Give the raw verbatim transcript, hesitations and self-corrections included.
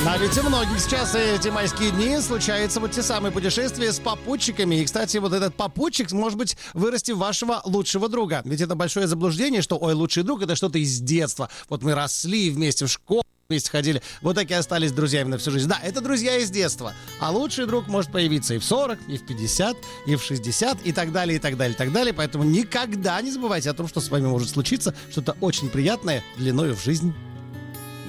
А ведь у многих сейчас эти майские дни случаются вот те самые путешествия с попутчиками. И, кстати, вот этот попутчик может быть вырасти в вашего лучшего друга. Ведь это большое заблуждение, что, ой, лучший друг — это что-то из детства. Вот мы росли вместе в школу, вместе ходили, вот так и остались друзьями на всю жизнь. Да, это друзья из детства. А лучший друг может появиться и в сорок, и в пятьдесят, и в шестьдесят, и так далее, и так далее, и так далее. Поэтому никогда не забывайте о том, что с вами может случиться что-то очень приятное длиною в жизнь.